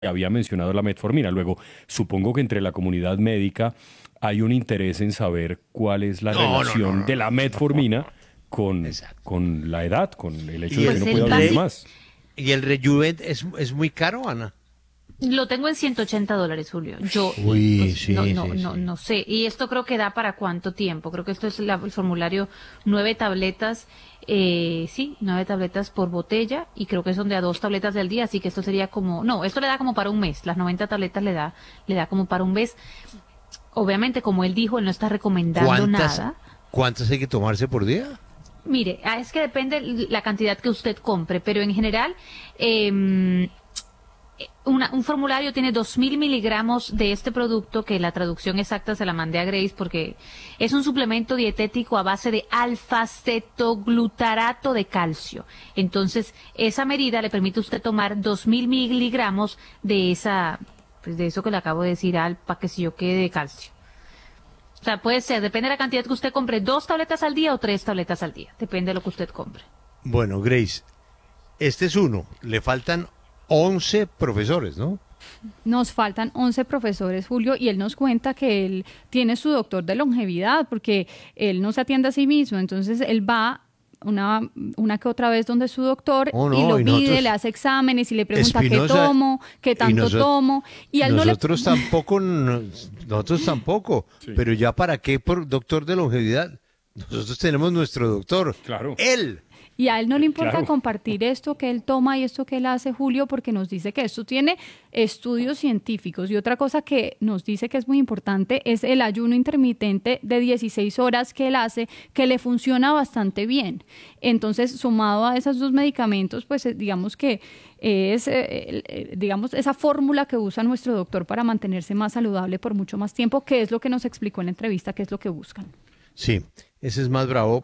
había mencionado la metformina. Luego, supongo que entre la comunidad médica hay un interés en saber cuál es la No, no, no, relación no, de la no, no, no. metformina Exacto. con la edad, con el hecho ¿Y de que Pues uno el pueda vivir básico, más. y el Rejuven es muy caro, Ana? lo tengo en $180, Julio. Yo, Uy, pues, sí, sí, sí. no sé. Y esto creo que da para cuánto tiempo. Creo que esto es el formulario, 9 tabletas, sí, 9 tabletas por botella, y creo que son de a 2 tabletas del día, así que esto sería como, no, esto le da como para un mes. Las 90 tabletas le da como para un mes. Obviamente, como él dijo, él no está recomendando ¿Cuántas, nada. cuántas hay que tomarse por día? Mire, es que depende la cantidad que usted compre, pero en general, eh, un formulario tiene 2.000 miligramos de este producto, que la traducción exacta se la mandé a Grace porque es un suplemento dietético a base de alfa-cetoglutarato de calcio. Entonces, esa medida le permite a usted tomar 2.000 miligramos de pues de eso que le acabo de decir, alfa, que si yo qué, de calcio. O sea, puede ser, depende de la cantidad que usted compre, 2 tabletas al día o 3 tabletas al día, depende de lo que usted compre. Bueno, Grace, este es uno. Le faltan 11 profesores, ¿no? Nos faltan 11 profesores, Julio, y él nos cuenta que él tiene su doctor de longevidad, porque él no se atiende a sí mismo, entonces él va una que otra vez donde su doctor Oh, no, y lo y mide, nosotros, le hace exámenes y le pregunta qué Espinosa, tomo, qué y tanto tomo, y a él no le... nosotros tampoco, nosotros tampoco, Sí. pero ya para qué por doctor de longevidad. Nosotros tenemos nuestro doctor, Claro. él. Y a él no le importa Claro. compartir esto que él toma y esto que él hace, Julio, porque nos dice que esto tiene estudios científicos. Y otra cosa que nos dice que es muy importante es el ayuno intermitente de 16 horas que él hace, que le funciona bastante bien. Entonces, sumado a esos dos medicamentos, pues digamos que es, digamos, esa fórmula que usa nuestro doctor para mantenerse más saludable por mucho más tiempo, que es lo que nos explicó en la entrevista, que es lo que buscan. Sí, ese es más bravo.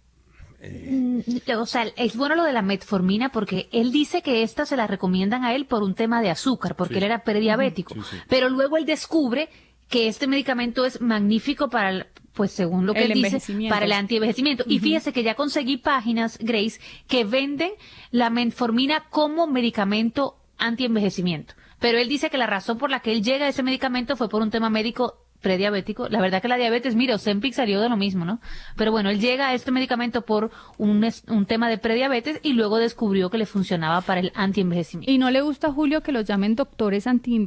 O sea, es bueno lo de la metformina porque él dice que esta se la recomiendan a él por un tema de azúcar, porque Sí. él era prediabético. Sí, sí. Pero luego él descubre que este medicamento es magnífico para, pues según lo que El él dice, envejecimiento. para el antienvejecimiento. Y fíjese que ya conseguí páginas, Grace, que venden la metformina como medicamento antienvejecimiento. Pero él dice que la razón por la que él llega a ese medicamento fue por un tema médico prediabético. La verdad que la diabetes, mira, Ozempic salió de lo mismo, ¿no? Pero bueno, él llega a este medicamento por un tema de prediabetes y luego descubrió que le funcionaba para el antienvejecimiento. Y no le gusta, Julio, que los llamen doctores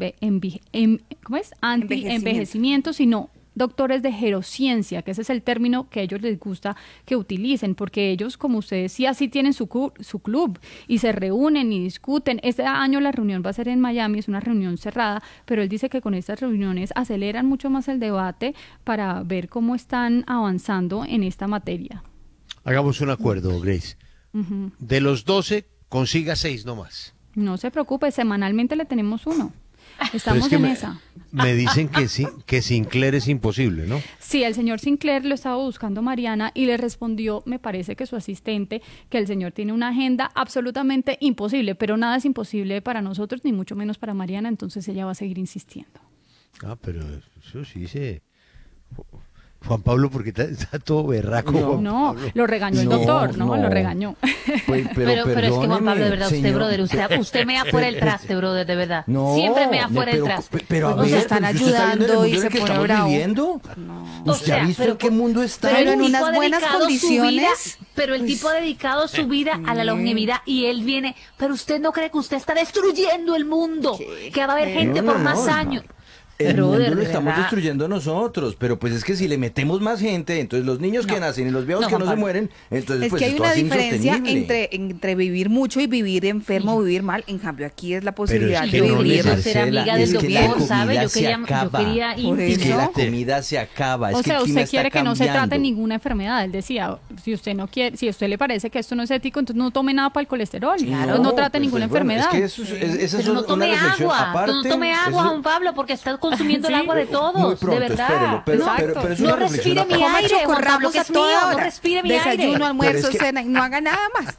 ¿cómo es? Anti-envejecimiento, sino doctores de gerociencia, que ese es el término que a ellos les gusta que utilicen, porque ellos, como usted decía, sí tienen su club y se reúnen y discuten. Este año la reunión va a ser en Miami, es una reunión cerrada, pero él dice que con estas reuniones aceleran mucho más el debate para ver cómo están avanzando en esta materia. Hagamos un acuerdo, Grace. Ujú. De los 12, consiga 6 nomás. No se preocupe, semanalmente le tenemos uno. Pero Estamos es que en me, esa. me dicen que sí, que Sinclair es imposible, ¿no? Sí, el señor Sinclair lo estaba buscando Mariana y le respondió, me parece que su asistente, que el señor tiene una agenda absolutamente imposible, pero nada es imposible para nosotros, ni mucho menos para Mariana, entonces ella va a seguir insistiendo. Ah, pero eso sí se... Juan Pablo, porque está todo berraco. No. Juan No, Pablo. lo regañó el No, doctor, ¿no? no. Lo regañó. Pues, Pero es que Juan perdóneme, Pablo, de verdad, usted, señor. brother, usted me afuera el traste, brother, de verdad. No, Siempre me afuera el pero, traste. pero a Pues nos ver, están pero usted está viendo el ayudando mundo y en se el que pone estamos bravo. viviendo. O ¿Usted sea, ha visto pero en qué por- mundo está? Pero en el unas tipo ha buenas dedicado su condiciones, vida, pero el tipo ha dedicado su vida a la longevidad y él viene, pero usted no cree que usted está destruyendo el mundo, que va a haber gente No, por no, más no. años. El Brother, mundo lo de estamos verdad. destruyendo nosotros, pero pues es que si le metemos más gente, entonces los niños que No. nacen y los viejos No, que Juan no se Pablo. mueren, entonces Es pues que hay esto una hace diferencia insostenible. entre vivir mucho y vivir enfermo o vivir mal. En cambio, aquí es la posibilidad es de que no vivir. quiero ser Marcela, amiga del es que la doctor, ¿sabe? comida Yo se quería, acaba. yo quería Por Es que intimar. la ¿No? comida se acaba, es O que sea, el clima usted quiere está que no se trate cambiando. ninguna enfermedad. Él decía, si usted no quiere, si a usted le parece que esto no es ético, entonces no tome nada para el colesterol. Claro. No trate pues, ninguna bueno, enfermedad. Es que eso esa es Pero no una tome reflexión agua, aparte. no tome agua, eso- Juan Pablo, porque está consumiendo el Sí. agua de todos, Muy pronto, de verdad. espérelo, pero, Exacto. pero es No una reflexión respire mi aparte. Coma aire, Juan chocorramo Pablo, que a es toda mío, no hora. respire mi Desayuno, aire. almuerzo, Pero es que- cena, y no haga nada más.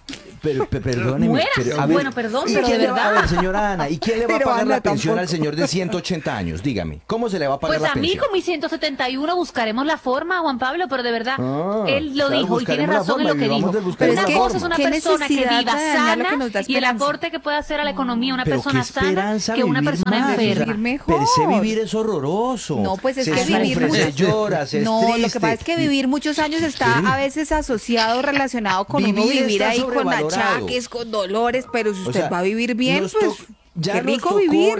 Pero, perdóneme. Mueras. A ver, Bueno, perdón, ¿y pero quién de le va- A verdad. ver, señora Ana, ¿y quién le va a Pero pagar Ana la pensión al tampoco. señor de 180 años? Dígame, ¿cómo se le va a pagar Pues la a mí pensión? con mis 171 buscaremos la forma, Juan Pablo, pero de verdad, él lo claro, dijo y tiene buscaremos la razón en lo forma, que y vamos dijo. a buscar Una la cosa forma. es una ¿Qué persona que necesidad viva de dañar lo sana que nos da y el esperanza? aporte que puede hacer a la economía una Pero persona qué esperanza sana que una vivir persona más, o sea, enferma. Vivir mejor. Per se vivir es horroroso. No, pues es se que sufre, vivir se mucho- llora, se es No, triste. lo que pasa es que vivir muchos años está Sí. a veces asociado, relacionado con uno Vivir vivir está ahí con sobrevalorado. achaques, con dolores, pero si O usted sea, va a vivir bien, nos pues to- ya qué nos rico tocó vivir.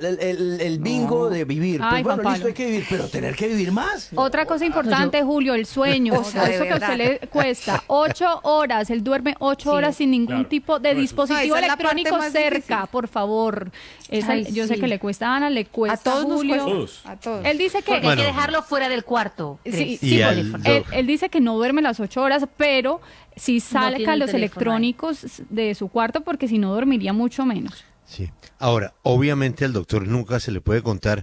el bingo de vivir. Ay, Pues bueno, Juan listo, hay Pablo. que vivir, pero tener que vivir más. Otra cosa importante, Julio, el sueño. O sea, de Eso que a verdad. usted le cuesta 8 horas. Él duerme 8 horas sin ningún Claro. tipo de No, dispositivo esa es la parte electrónico más cerca, difícil. por favor. Ay, yo sé sí. que le cuesta a Ana, le A cuesta todos nos Julio. cuesta. Todos. A todos. Él dice que Porque Bueno. hay que dejarlo fuera del cuarto. Sí, Grace. Y sí, al por- doc- él dice que no duerme las 8 horas, pero si saca tiene el los teléfono electrónicos de su cuarto, porque si no dormiría mucho menos. Sí. Ahora, obviamente al doctor nunca se le puede contar,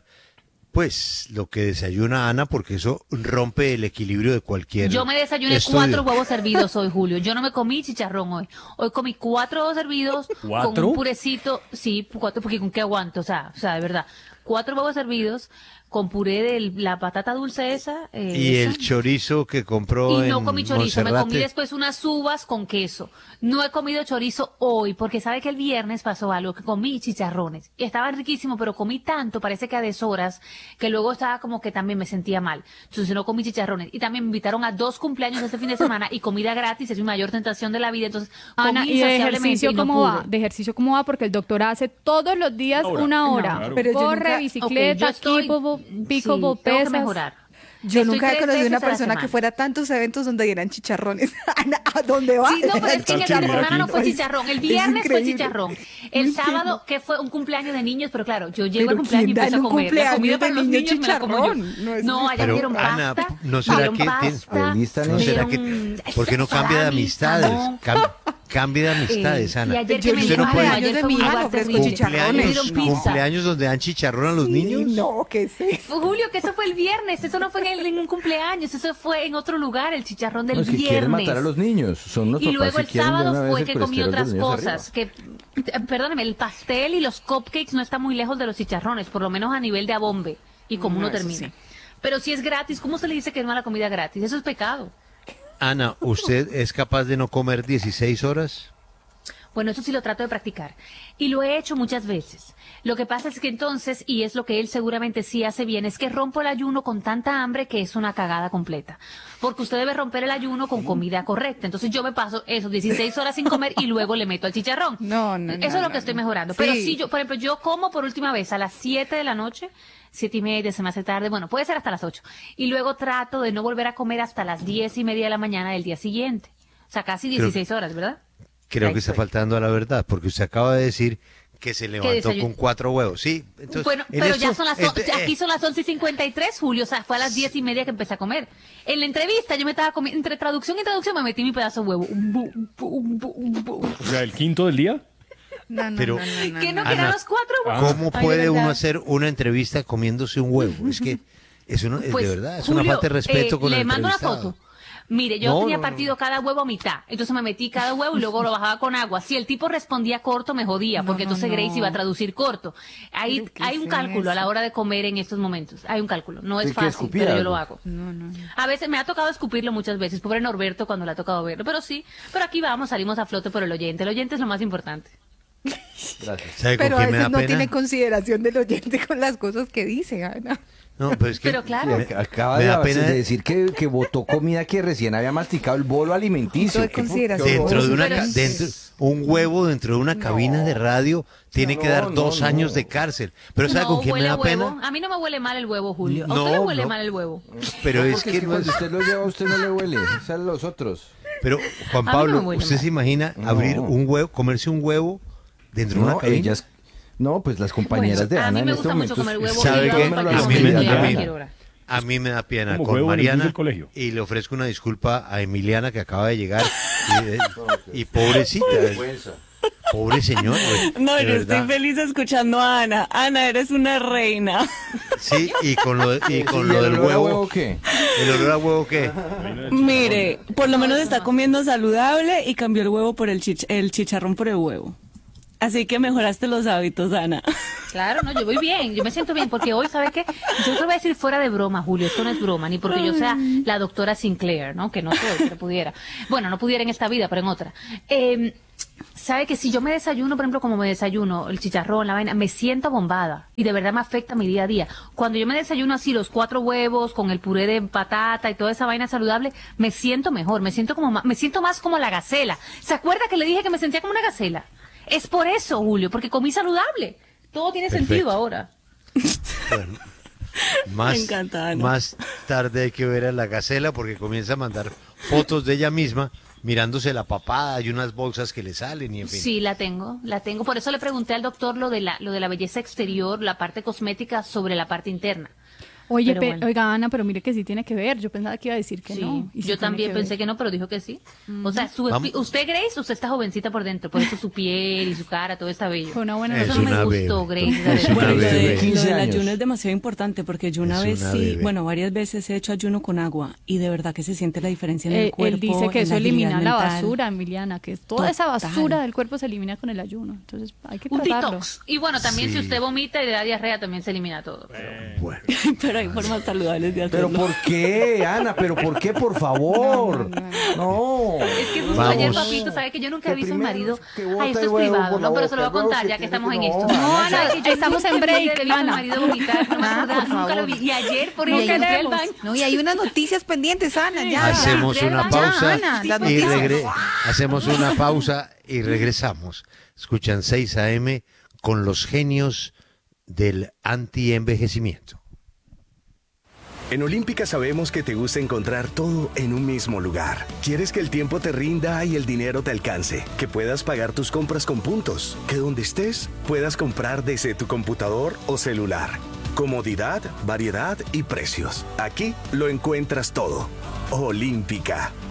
pues, lo que desayuna Ana, porque eso rompe el equilibrio de cualquier Yo me desayuné estudio. 4 huevos hervidos hoy, Julio. Yo no me comí chicharrón hoy. Hoy comí 4 huevos hervidos con ¿Cuatro? un purecito. Sí, 4, porque con qué aguanto. O sea, de verdad. 4 huevos hervidos con puré de la patata dulce esa. Y esa. el chorizo que compró Y no en comí chorizo, me comí Monserrate. después unas uvas con queso. No he comido chorizo hoy, porque sabe que el viernes pasó algo, que comí chicharrones. Y estaban riquísimos, pero comí tanto, parece que a deshoras, que luego estaba como que también me sentía mal. Entonces no comí chicharrones. Y también me invitaron a 2 cumpleaños este fin de semana y comida gratis, es mi mayor tentación de la vida. Entonces Ana, comí ¿y de insaciablemente ejercicio y no cómo va? pude. ¿De ejercicio cómo va? Porque el doctor hace todos los días Una hora. una hora. No, claro. Pero yo Corre, nunca- bicicleta, Ok, yo estoy- pickleball, sí, tengo que pesas. mejorar. Yo Estoy nunca he 3 conocido veces una a la persona que semana. fuera a tantos eventos donde dieran chicharrones. Ana, ¿a dónde va? Sí, no, pero es que en el fin de semana no fue Es- chicharrón. El es viernes fue increíble. chicharrón. El No sábado, que fue un cumpleaños de niños, pero claro, yo llego Pero al cumpleaños y ¿quién da empiezo en a un comer. La cumpleaños comida para de los niños niños me la como yo. chicharrón? No, eso No, sí. allá Pero, dieron Ana, pasta. ¿no será dieron que tiene- pasta, Pero listan ¿No eso. será dieron que por qué no cambia de salami, amistades? jamón. Cambia de amistades, Y Ana. ayer Yo que me usted no no dijo, puede- "Ay, ayer de fue mi un hija lugar le ofrezco terrible". chicharrones. Me dieron pizza. Cumpleaños donde dan chicharrón a los niños. No, ¿qué es eso? Julio, que eso fue el viernes, eso no fue en un cumpleaños, eso fue en otro lugar, el chicharrón del No, es que viernes. quieren matar a los niños. Son los Y papás luego que el quieren de sábado una vez fue el que comí colesterol de otras los niños cosas, arriba. perdóneme, el pastel y los cupcakes no están muy lejos de los chicharrones, por lo menos a nivel de abombe y como No, uno eso termina. sí. Pero si es gratis, ¿cómo se le dice que es mala comida gratis? Eso es pecado. Ana, ¿usted es capaz de no comer 16 horas? Bueno, eso sí lo trato de practicar. Y lo he hecho muchas veces. Lo que pasa es que entonces, y es lo que él seguramente sí hace bien, es que rompo el ayuno con tanta hambre que es una cagada completa. Porque usted debe romper el ayuno con comida correcta. Entonces yo me paso esos 16 horas sin comer y luego le meto al chicharrón. No, no, Eso no, es lo no, que estoy no. mejorando. Sí. Pero sí, yo, por ejemplo, yo como por última vez a las 7 de la noche, 7:30, se me hace tarde, bueno, puede ser hasta las 8. Y luego trato de no volver a comer hasta las 10:30 de la mañana del día siguiente. O sea, casi 16 horas, ¿verdad? Creo Ahí que está estoy. faltando a la verdad, porque usted acaba de decir que se levantó desayuno? con 4 huevos. Sí, entonces, Bueno, en pero esto- ya son las aquí este, son las 11:53, Julio, o sea, fue a las 10:30 que empecé a comer. En la entrevista yo me estaba comiendo, entre traducción y traducción me metí mi pedazo de huevo. O sea, el quinto del día. No, no, Pero- no, no, no, ¿Qué no no. que eran Ana, los 4 huevos? ¿Cómo Ay, de puede uno verdad. hacer una entrevista comiéndose un huevo? Es que eso no, Pues, de verdad, es Julio, una falta de respeto con le el mando una entrevistado. foto. Mire, yo No, tenía no, partido cada huevo a mitad, entonces me metí cada huevo y luego lo bajaba con agua. Si el tipo respondía corto, me jodía, porque no, entonces no. Grace iba a traducir corto. Hay ¿Qué un es cálculo a la eso? hora de comer en estos momentos. Hay un cálculo. No es ¿De qué fácil, escupir pero yo algo? lo hago. No, no, no. A veces me ha tocado escupirlo muchas veces, pobre Norberto cuando le ha tocado verlo, pero sí, pero aquí vamos, salimos a flote por el oyente es lo más importante. Gracias. ¿Sabe con Pero a quién me veces da no pena? tiene consideración del oyente con las cosas que dice, Ana. No, pero es que Pero claro. me- Acaba me de, da pena decir que botó comida que recién había masticado el bolo alimenticio. Punto de consideración. dentro de una Pero- un huevo dentro de una cabina de radio tiene que dar 2 años de cárcel. Pero ¿sabe con quién me huele da a huevo. pena? A mí no me huele mal el huevo, Julio. A No, usted le huele no. mal el huevo. Pero es Porque que no cuando es- usted lo lleva, a usted no le huele. Es a los otros. Pero Juan A mí no Pablo, me huele ¿usted mal. se imagina No. abrir un huevo, comerse un huevo dentro de una No, cabina? ellas. No, pues las compañeras de a Ana mí me en gusta este mucho momento. comer huevo ¿Sabe y qué? yo A para mí que me- me a mí- cualquier hora. A mí me da pena Como con huevo en el bus Mariana del colegio. y le ofrezco una disculpa a Emiliana que acaba de llegar y pobrecita. Pobre señor. No, de yo estoy verdad. feliz escuchando a Ana. Ana, eres una reina. Sí, y con lo, y con ¿Y lo el del olor a huevo. qué? ¿El olor a huevo qué? Mire, por lo menos está comiendo saludable y cambió el huevo por el chicharrón por el huevo. Así que mejoraste los hábitos, Ana. Claro, no, yo voy bien, yo me siento bien, porque hoy, ¿sabe qué? Yo te voy a decir fuera de broma, Julio, esto no es broma, ni porque yo sea la doctora Sinclair, ¿no? Que no soy, pero pudiera. Bueno, no pudiera en esta vida, pero en otra. ¿Sabe que si yo me desayuno, por ejemplo, como me desayuno, el chicharrón, la vaina, me siento bombada y de verdad me afecta mi día a día? Cuando yo me desayuno así, los 4 huevos con el puré de patata y toda esa vaina saludable, me siento mejor, me siento más como la gacela. ¿Se acuerda que le dije que me sentía como una gacela? Es por eso, Julio, porque comí saludable. Todo tiene Perfecto. sentido ahora. Bueno, más, Me encanta, Ana. más tarde hay que ver a la gacela porque comienza a mandar fotos de ella misma mirándose la papada y unas bolsas que le salen y en fin. Sí, la tengo. Por eso le pregunté al doctor lo de la belleza exterior, la parte cosmética sobre la parte interna. Oye, Pero bueno. oiga, Ana, pero mire que sí tiene que ver. Yo pensaba que iba a decir que Sí, no. y sí yo tiene también ver. pensé que no, pero dijo que sí. O sea, Vamos. usted, Grace, usted está jovencita por dentro, por eso su piel y su cara, todo está bello. Fue una buena Es Eso no me una gustó, bebé. Grace. Es de una verdad. Bueno, y lo, bebé. lo 15 del años. ayuno es demasiado importante porque yo una Es vez una sí, bebé. bueno, varias veces he hecho ayuno con agua y de verdad que se siente la diferencia en el cuerpo. Él dice que en eso la agilidad elimina la mental. basura, Emiliana, que toda esa Total. basura del cuerpo se elimina con el ayuno. Entonces hay que Un tratarlo. detox. Y bueno, también Sí. si usted vomita y le da diarrea, también se elimina todo. Bueno, Pero hay formas saludables de ¿Pero hacerlo. por qué, Ana? ¿Pero por qué, por favor? No. Es que justo Vamos. ayer, papito, ¿sabe que yo nunca he Que visto un primero marido? que bota Ay, esto el es huevo privado, por la no, pero se lo voy a boca, el contar huevo ya se que estamos en tiene que- esto. No, Ana, ¿Sabe que yo estamos nunca en mi vida break, he visto a mi Ana. marido vomitar? No me Ah, acordaba, por nunca lo favor. vi. Y ayer, por No ejemplo, entré al queremos. baño. No, y hay unas noticias pendientes, Ana, ya. hacemos ya, una ya, pausa Ana, las y noticias. hacemos una pausa y regresamos. Escuchan 6 AM con los genios del anti-envejecimiento. En Olímpica sabemos que te gusta encontrar todo en un mismo lugar. Quieres que el tiempo te rinda y el dinero te alcance, que puedas pagar tus compras con puntos, que donde estés puedas comprar desde tu computador o celular. Comodidad, variedad y precios. Aquí lo encuentras todo. Olímpica.